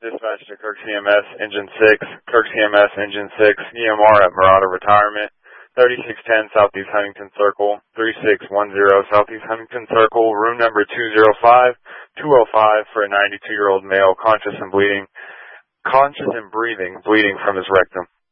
Dispatch to Kirk CMS, Engine 6, Kirk CMS, Engine 6, EMR at Murata Retirement, 3610 Southeast Huntington Circle, 3610 Southeast Huntington Circle, room number 205 for a 92-year-old male, conscious and breathing, bleeding from his rectum.